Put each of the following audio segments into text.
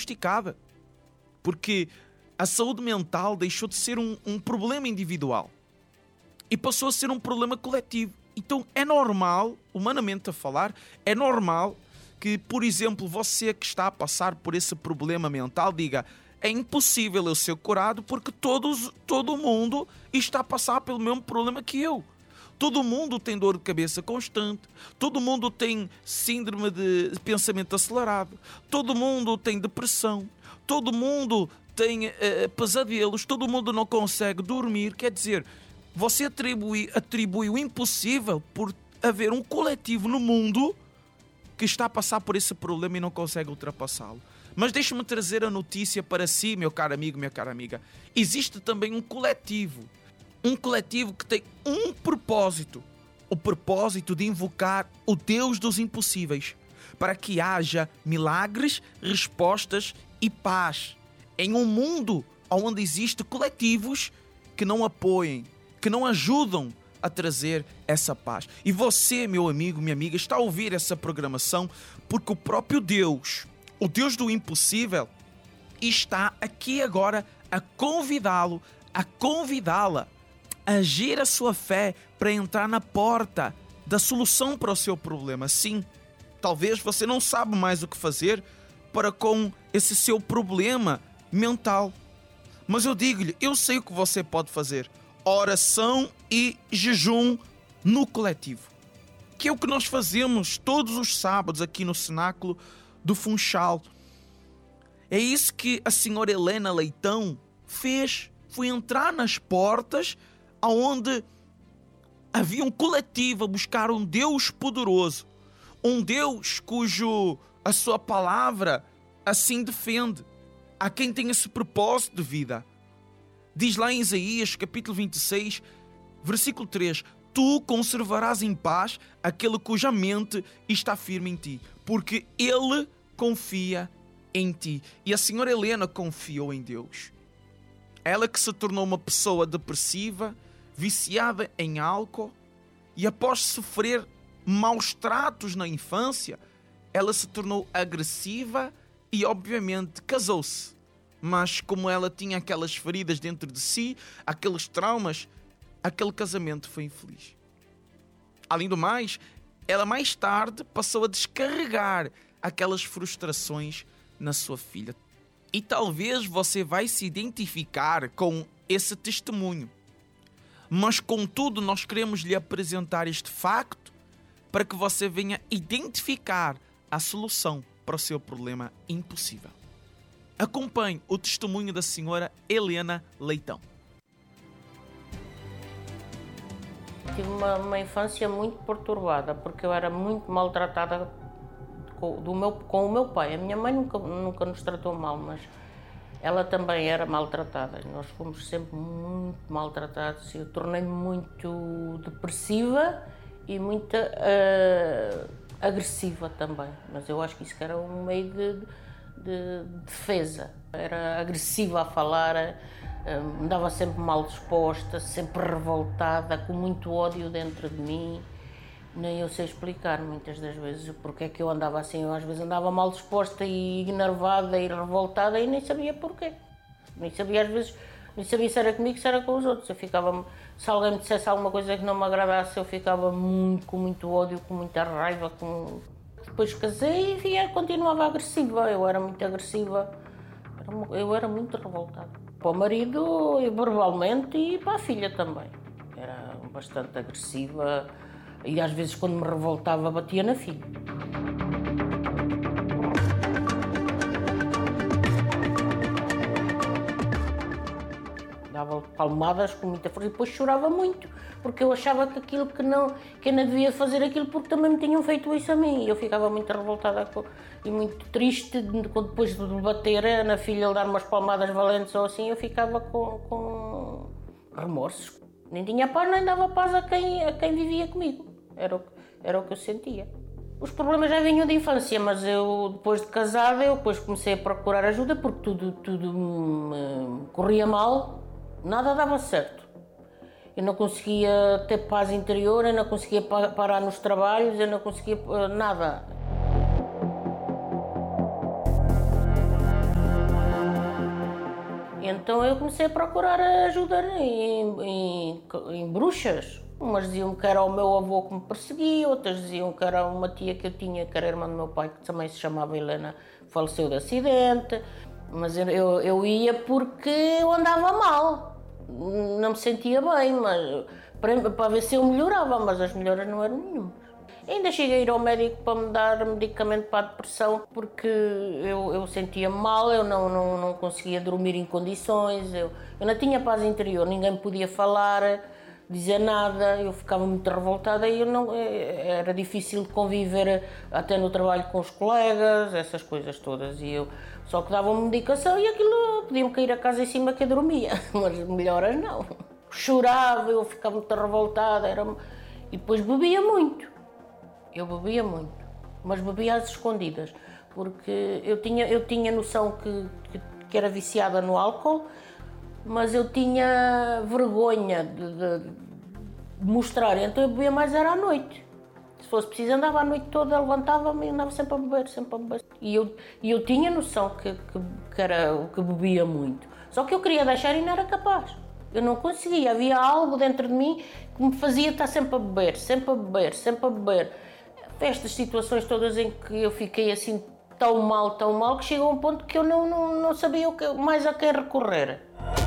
diagnosticada. Porque a saúde mental deixou de ser um problema individual e passou a ser um problema coletivo. Então é normal, humanamente a falar, é normal que, por exemplo, você que está a passar por esse problema mental diga: é impossível eu ser curado porque todo mundo está a passar pelo mesmo problema que eu. Todo mundo tem dor de cabeça constante, todo mundo tem síndrome de pensamento acelerado, todo mundo tem depressão, todo mundo tem pesadelos, todo mundo não consegue dormir. Quer dizer, você atribui o impossível por haver um coletivo no mundo que está a passar por esse problema e não consegue ultrapassá-lo. Mas deixe-me trazer a notícia para si, meu caro amigo, minha cara amiga. Existe também um coletivo que tem um propósito. O propósito de invocar o Deus dos impossíveis, para que haja milagres, respostas e paz em um mundo onde existem coletivos que não apoiem, que não ajudam a trazer essa paz. E você, meu amigo, minha amiga, está a ouvir essa programação porque o próprio Deus, o Deus do impossível, está aqui agora a convidá-lo, a convidá-la a agir a sua fé para entrar na porta da solução para o seu problema. Sim, talvez você não sabe mais o que fazer para com esse seu problema mental. Mas eu digo-lhe, eu sei o que você pode fazer. Oração e jejum no coletivo. Que é o que nós fazemos todos os sábados aqui no cenáculo do Funchal. É isso que a senhora Helena Leitão fez. Foi entrar nas portas onde havia um coletivo a buscar um Deus poderoso. Um Deus cujo a sua palavra assim defende. Há quem tenha esse propósito de vida. Diz lá em Isaías, capítulo 26, versículo 3: Tu conservarás em paz aquele cuja mente está firme em ti, porque ele confia em ti. E a senhora Helena confiou em Deus. Ela que se tornou uma pessoa depressiva, viciada em álcool, e após sofrer maus tratos na infância, ela se tornou agressiva e obviamente casou-se. Mas como ela tinha aquelas feridas dentro de si, aqueles traumas, aquele casamento foi infeliz. Além do mais, ela mais tarde passou a descarregar aquelas frustrações na sua filha. E talvez você vai se identificar com esse testemunho. Mas contudo, nós queremos lhe apresentar este facto para que você venha identificar a solução para o seu problema impossível. Acompanhe o testemunho da senhora Helena Leitão. Tive uma infância muito perturbada, porque eu era muito maltratada com o meu pai. A minha mãe nunca nos tratou mal, mas ela também era maltratada. Nós fomos sempre muito maltratados. Eu tornei-me muito depressiva e muito agressiva também. Mas eu acho que isso era um meio de defesa. Era agressiva a falar, andava sempre mal disposta, sempre revoltada, com muito ódio dentro de mim. Nem eu sei explicar muitas das vezes porque é que eu andava assim. Eu às vezes andava mal disposta e enervada e revoltada e nem sabia porquê. Nem sabia às vezes, nem sabia se era comigo, se era com os outros. Se alguém me dissesse alguma coisa que não me agradasse, eu ficava com muito ódio, com muita raiva. Depois casei e continuava agressiva. Eu era muito agressiva, eu era muito revoltada. Para o marido, verbalmente, e para a filha também. Era bastante agressiva. E às vezes quando me revoltava batia na filha. Dava palmadas com muita força e depois chorava muito, porque eu achava que eu não devia fazer aquilo porque também me tinham feito isso a mim. Eu ficava muito revoltada e muito triste depois de bater na filha, ele dar umas palmadas valentes ou assim, eu ficava com remorsos. Nem tinha paz, nem dava paz a quem vivia comigo. Era o que eu sentia. Os problemas já vinham de infância, mas eu, depois de casada, depois comecei a procurar ajuda porque tudo me corria mal, nada dava certo. Eu não conseguia ter paz interior, eu não conseguia parar nos trabalhos, eu não conseguia nada. E então eu comecei a procurar ajuda em bruxas. Umas diziam que era o meu avô que me perseguia, outras diziam que era uma tia que eu tinha, que era irmã do meu pai, que também se chamava Helena, faleceu de acidente. Mas eu ia porque eu andava mal, não me sentia bem, mas para ver se eu melhorava, mas as melhoras não eram nenhumas. Ainda cheguei a ir ao médico para me dar medicamento para a depressão, porque eu sentia-me mal, eu não conseguia dormir em condições, eu não tinha paz interior, ninguém me podia falar, dizer nada, eu ficava muito revoltada e era difícil de conviver até no trabalho com os colegas, essas coisas todas. E eu só que davam-me medicação e aquilo podia-me cair a casa em cima que eu dormia, mas melhoras não. Chorava, eu ficava muito revoltada, e depois bebia muito. Eu bebia muito, mas bebia às escondidas, porque eu tinha noção que era viciada no álcool, mas eu tinha vergonha de mostrar, então eu bebia mais era à noite. Se fosse preciso andava a noite toda, levantava-me e andava sempre a beber, sempre a beber. E eu tinha noção que era o que bebia muito, só que eu queria deixar e não era capaz. Eu não conseguia, havia algo dentro de mim que me fazia estar sempre a beber, sempre a beber, sempre a beber. Estas situações todas em que eu fiquei assim tão mal, que chegou a um ponto que eu não sabia mais a quem recorrer.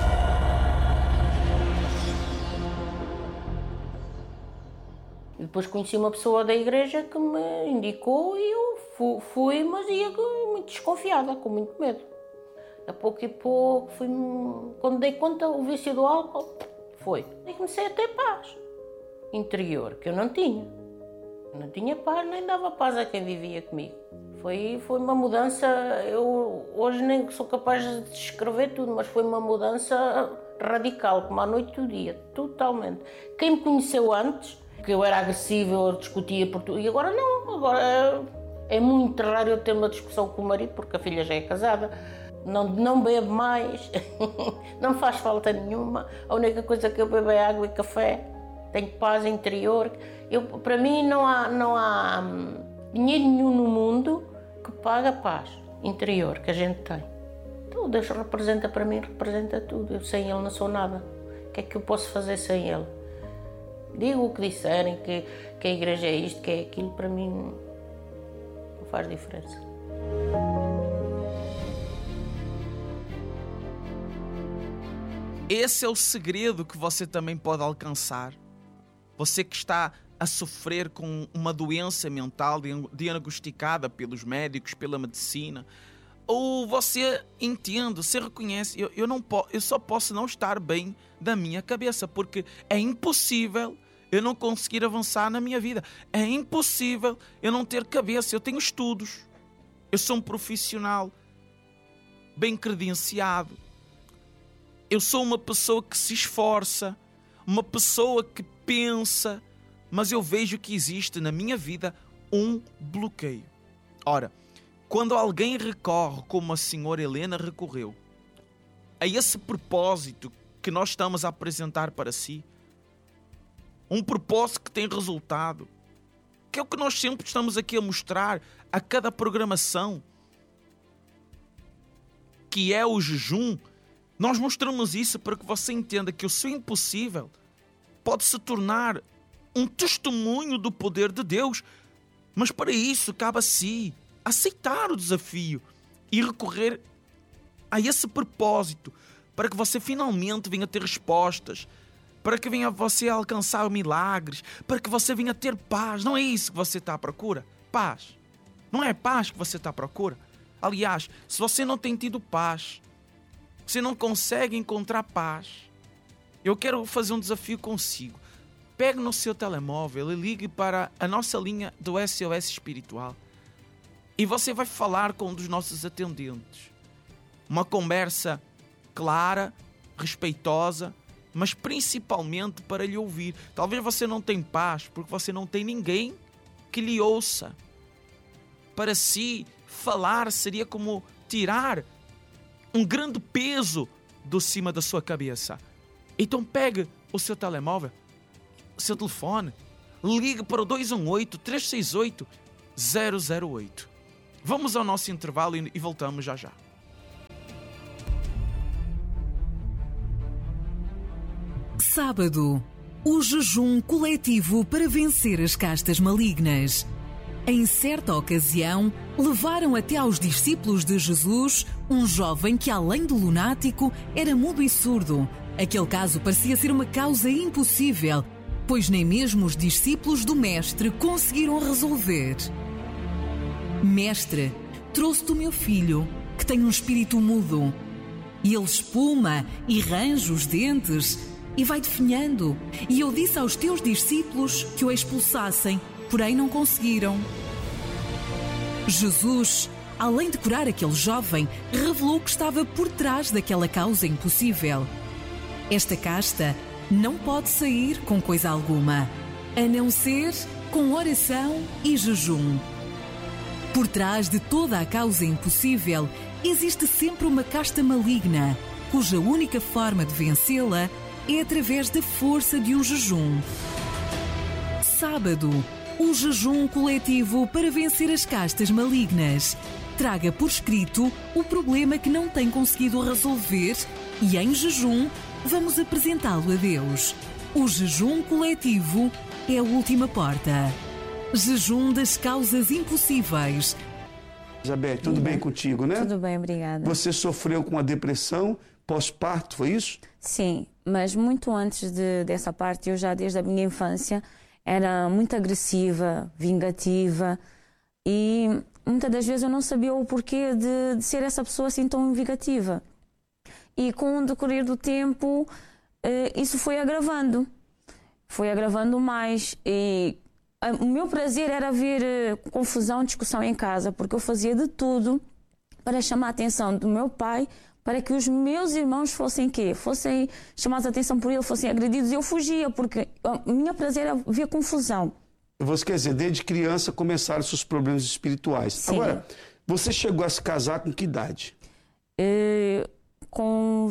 E depois conheci uma pessoa da igreja que me indicou e eu fui, mas ia muito desconfiada, com muito medo. A pouco e pouco, quando dei conta, o vício do álcool foi. E comecei a ter paz interior, que eu não tinha. Não tinha paz, nem dava paz a quem vivia comigo. Foi uma mudança, eu hoje nem sou capaz de descrever tudo, mas foi uma mudança radical, como à noite do dia, totalmente. Quem me conheceu antes, que eu era agressiva, eu discutia por tudo, e agora não, agora é muito raro eu ter uma discussão com o marido, porque a filha já é casada, não bebo mais, não faz falta nenhuma, a única coisa que eu bebo é água e café, tenho paz interior. Para mim não há dinheiro nenhum no mundo que pague a paz interior que a gente tem. Então Deus representa para mim, representa tudo. Eu sem Ele não sou nada. O que é que eu posso fazer sem Ele? Digo o que disserem, que a igreja é isto, que é aquilo, para mim não faz diferença. Esse é o segredo que você também pode alcançar. Você que está a sofrer com uma doença mental diagnosticada pelos médicos, pela medicina, ou você entende, você reconhece, eu só posso não estar bem da minha cabeça, porque é impossível eu não conseguir avançar na minha vida. É impossível eu não ter cabeça. Eu tenho estudos, eu sou um profissional bem credenciado, eu sou uma pessoa que se esforça, uma pessoa que pensa, mas eu vejo que existe na minha vida um bloqueio. Ora, quando alguém recorre, como a senhora Helena recorreu, a esse propósito que nós estamos a apresentar para si, um propósito que tem resultado, que é o que nós sempre estamos aqui a mostrar a cada programação, que é o jejum, nós mostramos isso para que você entenda que o seu impossível pode se tornar um testemunho do poder de Deus, mas para isso cabe a si aceitar o desafio e recorrer a esse propósito, para que você finalmente venha ter respostas, para que venha você alcançar milagres, para que você venha ter paz. Não é isso que você está à procura? Paz. Não é paz que você está à procura? Aliás, se você não tem tido paz, você não consegue encontrar paz, eu quero fazer um desafio consigo. Pegue no seu telemóvel e ligue para a nossa linha do SOS Espiritual. E você vai falar com um dos nossos atendentes. Uma conversa clara, respeitosa, mas principalmente para lhe ouvir. Talvez você não tenha paz porque você não tem ninguém que lhe ouça. Para si, falar seria como tirar um grande peso do cima da sua cabeça. Então pegue o seu telemóvel, o seu telefone, ligue para o 218-368-008. Vamos ao nosso intervalo e voltamos já já. Sábado, o jejum coletivo para vencer as castas malignas. Em certa ocasião, levaram até aos discípulos de Jesus um jovem que, além de lunático, era mudo e surdo. Aquele caso parecia ser uma causa impossível, pois nem mesmo os discípulos do Mestre conseguiram resolver. Mestre, trouxe-te o meu filho, que tem um espírito mudo. E ele espuma e range os dentes e vai definhando. E eu disse aos teus discípulos que o expulsassem, porém não conseguiram. Jesus, além de curar aquele jovem, revelou o que estava por trás daquela causa impossível. Esta casta não pode sair com coisa alguma, a não ser com oração e jejum. Por trás de toda a causa impossível, existe sempre uma casta maligna, cuja única forma de vencê-la é através da força de um jejum. Sábado, um jejum coletivo para vencer as castas malignas. Traga por escrito o problema que não tem conseguido resolver e, em jejum, vamos apresentá-lo a Deus. O jejum coletivo é a última porta. Jejum das causas impossíveis. Elizabeth, tudo bem contigo, né? Tudo bem, obrigada. Você sofreu com a depressão pós-parto, foi isso? Sim, mas muito antes dessa parte, eu já desde a minha infância era muito agressiva, vingativa e muitas das vezes eu não sabia o porquê de ser essa pessoa assim tão vingativa. E com o decorrer do tempo, isso foi agravando mais e o meu prazer era ver confusão, discussão em casa, porque eu fazia de tudo para chamar a atenção do meu pai, para que os meus irmãos fossem chamados a atenção por ele, fossem agredidos, e eu fugia, porque o meu prazer era ver confusão. Você quer dizer, desde criança começaram seus problemas espirituais. Sim. Agora, você chegou a se casar com que idade? Com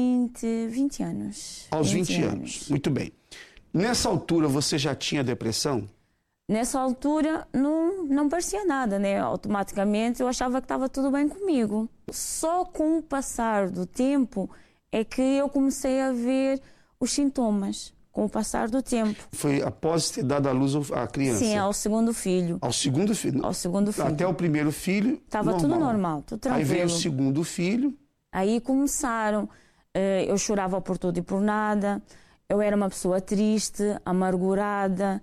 20 anos. Aos 20 anos, muito bem. Nessa altura você já tinha depressão? Nessa altura não parecia nada, né? Automaticamente eu achava que estava tudo bem comigo. Só com o passar do tempo é que eu comecei a ver os sintomas, com o passar do tempo. Foi após ter dado à luz a criança? Sim, ao segundo filho. Ao segundo filho? Ao segundo filho. Até o primeiro filho, estava tudo normal, tudo tranquilo. Aí veio o segundo filho. Aí começaram, eu chorava por tudo e por nada, eu era uma pessoa triste, amargurada,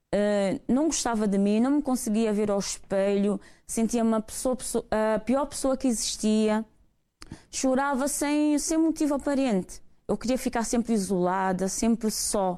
não gostava de mim, não me conseguia ver ao espelho, sentia-me a pior pessoa que existia, chorava sem motivo aparente. Eu queria ficar sempre isolada, sempre só.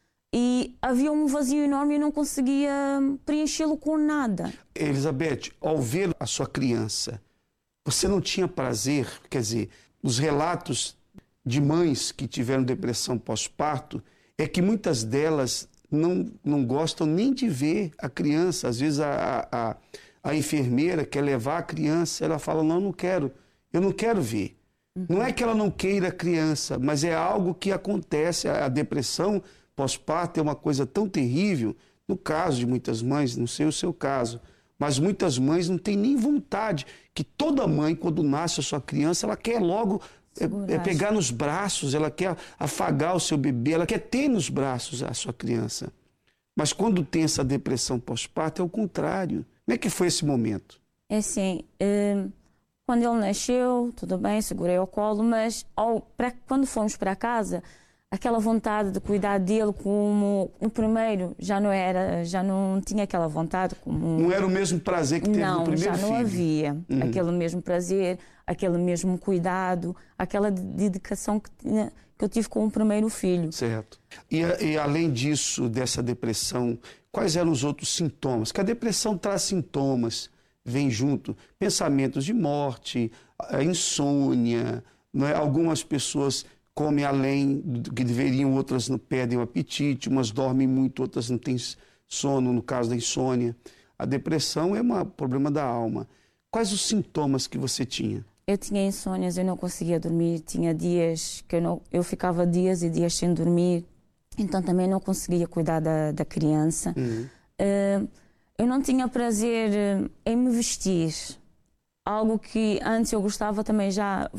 E havia um vazio enorme e eu não conseguia preenchê-lo com nada. Elizabeth, ao ver a sua criança, você não tinha prazer? Quer dizer, os relatos de mães que tiveram depressão pós-parto é que muitas delas não gostam nem de ver a criança. Às vezes a enfermeira quer levar a criança, ela fala, não quero, eu não quero ver. Não é que ela não queira a criança, mas é algo que acontece. A depressão pós-parto é uma coisa tão terrível, no caso de muitas mães, não sei o seu caso, mas muitas mães não têm nem vontade, que toda mãe, quando nasce a sua criança, ela quer logo pegar nos braços, ela quer afagar o seu bebê, ela quer ter nos braços a sua criança. Mas quando tem essa depressão pós-parto, é o contrário. Como é que foi esse momento? É assim, quando ele nasceu, tudo bem, segurei ao colo, mas quando fomos para casa, aquela vontade de cuidar dele como o primeiro já não tinha aquela vontade. Não era o mesmo prazer que teve no primeiro filho? Não, já não havia aquele mesmo prazer, aquele mesmo cuidado, aquela dedicação que eu tive com o primeiro filho. Certo. E além disso, dessa depressão, quais eram os outros sintomas? Que a depressão traz sintomas, vem junto pensamentos de morte, insônia, não é? Algumas pessoas comem além do que deveriam, outras não perdem o apetite, umas dormem muito, outras não têm sono, no caso da insônia. A depressão é um problema da alma. Quais os sintomas que você tinha? Eu tinha insônias, eu não conseguia dormir, tinha dias que eu ficava dias e dias sem dormir, então também não conseguia cuidar da criança. Eu não tinha prazer em me vestir, algo que antes eu gostava também já